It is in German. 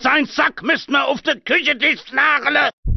Sein Sack müsst mir auf de Küchentisch nageln.